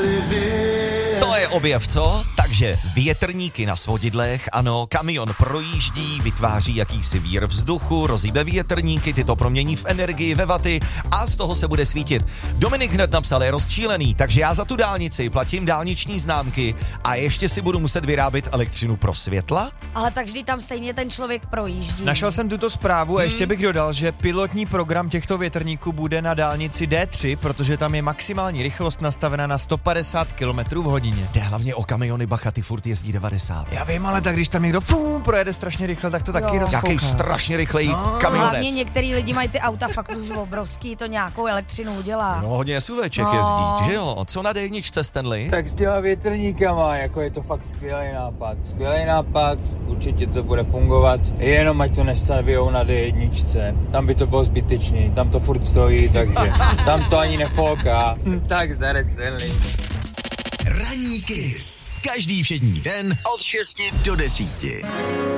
To je objev, co? Takže větrníky na svodidlech, ano, kamion projíždí, vytváří jakýsi vír vzduchu, rozhýbe větrníky, ty to promění v energii, ve vaty a z toho se bude svítit. Dominik hned napsal, je rozčílený, takže já za tu dálnici platím dálniční známky a ještě si budu muset vyrábět elektřinu pro světla? Ale tak vždy tam stejně ten člověk projíždí. Našel jsem tuto zprávu a ještě bych dodal, že pilotní program těchto větrníků bude na dálnici D3, protože tam je maximální rychlost nastavena na 150 km v hodině. Jde hlavně o kamiony, bacha, ty furt jezdí 90. Já vím, ale tak když tam někdo projede strašně rychle, tak to taky rozfouká. Jaký strašně rychlej kamionec. Hlavně některý lidi mají ty auta fakt už obrovský, to nějakou elektřinu udělá. No, hodně SUVček jezdí, že jo? Co na D1, Stanley? Tak s těma větrníkama, jako je to fakt skvělý nápad. Skvělý nápad, určitě to bude fungovat, jenom ať to nestavějou na D1. Tam by to bylo zbytečný, tam to furt stojí, takže tam to ani nefouká. Tak zdarec, Stanley. Ranní Kiss. Každý všední den od 6 do 10.